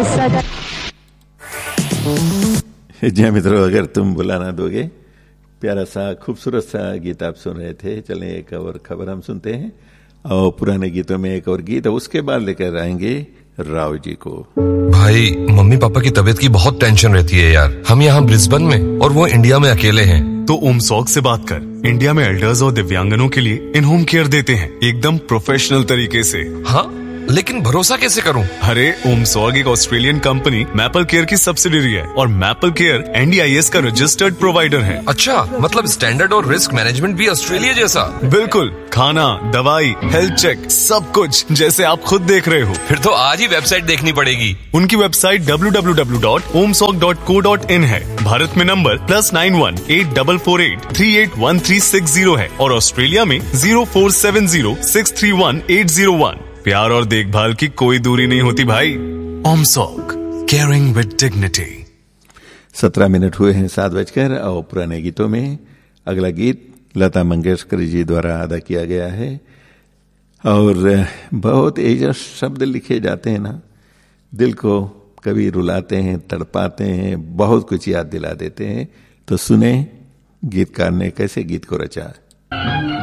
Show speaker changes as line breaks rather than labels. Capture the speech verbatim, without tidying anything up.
सदा।
जी मित्रों, अगर तुम बुलाना दोगे, प्यारा सा खूबसूरत सा गीत आप सुन रहे थे। चलें एक और खबर हम सुनते हैं और पुराने गीतों में एक और गीत, उसके बाद लेकर आएंगे राव जी को।
भाई, मम्मी पापा की तबीयत की बहुत टेंशन रहती है यार। हम यहाँ ब्रिस्बेन में और वो इंडिया में अकेले हैं।
तो ओमसॉग से बात कर। इंडिया में एल्डर्स और दिव्यांगनों के लिए इन होम केयर देते हैं, एकदम प्रोफेशनल तरीके से।
हाँ, लेकिन भरोसा कैसे करूं?
अरे, ओमसॉग एक ऑस्ट्रेलियन कंपनी मैपल केयर की सब्सिडियरी है और maple care N D I S का रजिस्टर्ड प्रोवाइडर है।
अच्छा, मतलब स्टैंडर्ड और रिस्क मैनेजमेंट भी ऑस्ट्रेलिया जैसा?
बिल्कुल, खाना, दवाई, हेल्थ चेक, सब कुछ जैसे आप खुद देख रहे हो।
फिर तो आज ही वेबसाइट देखनी पड़ेगी।
उनकी website W W W dot ओमसॉग dot co dot in है। भारत में number plus nine one eight double four eight three eight one three six zero है और ऑस्ट्रेलिया में zero four seven zero six three one eight zero one. प्यार और देखभाल की कोई दूरी नहीं होती भाई। ओमसॉग, केयरिंग विद डिग्निटी।
सत्रह मिनट हुए हैं सात बजकर और पुराने गीतों में अगला गीत लता मंगेशकर जी द्वारा अदा किया गया है। और बहुत एजस शब्द लिखे जाते हैं ना, दिल को कभी रुलाते हैं, तड़पाते हैं, बहुत कुछ याद दिला देते हैं। तो सुने गीतकार ने कैसे गीत को रचा।